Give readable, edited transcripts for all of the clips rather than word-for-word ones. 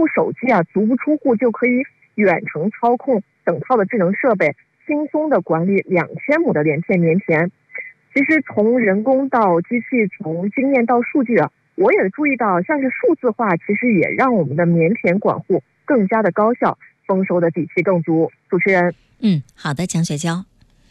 部手机足不出户就可以远程操控整套的智能设备，轻松的管理2000亩的连片棉田。其实从人工到机器，从经验到数据我也注意到，像是数字化其实也让我们的棉田管护更加的高效，丰收的底气更足。主持人， 好的，蒋雪娇。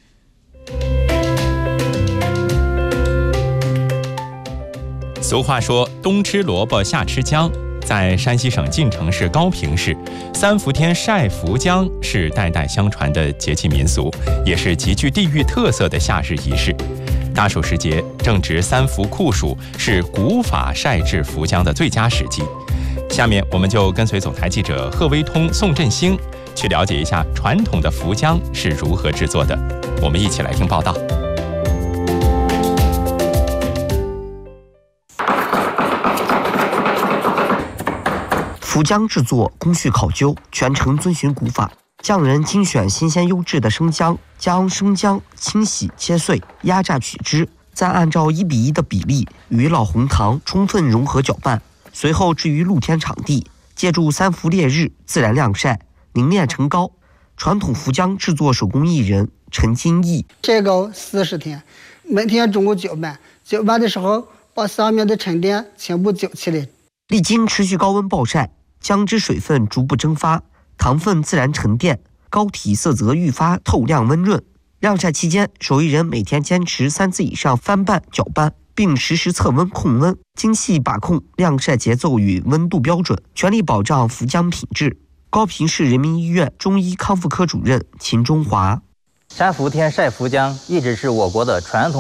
俗话说冬吃萝卜夏吃姜，在山西省晋城市高平市三伏天晒伏姜是代代相传的节气民俗，也是极具地域特色的夏日仪式。大暑时节正值三伏酷暑，是古法晒制伏姜的最佳时机。下面我们就跟随总台记者贺威通、宋振兴去了解一下传统的伏姜是如何制作的。我们一起来听报道。 伏姜制作工序考究，全程遵循古法。匠人精选新鲜优质的生姜，将生姜清洗切碎，压榨取汁，再按照1:1的比例与老红糖充分融合搅拌，随后置于露天场地，借助三伏烈日自然晾晒，凝练成膏。传统伏姜制作手工艺人陈金义： 晒膏40天，每天中午搅拌，搅拌的时候把上面的沉淀全部搅起来。 历经持续高温暴晒，姜汁水分逐步蒸发，糖分自然沉淀，膏体色泽愈发透亮温润。晾晒期间，手艺人每天坚持3次以上翻拌搅拌，并实时测温控温，精细把控晾晒节奏与温度标准，全力保障伏姜品质。高平市人民医院中医康复科主任秦中华： 三伏天晒伏姜一直是我国的传统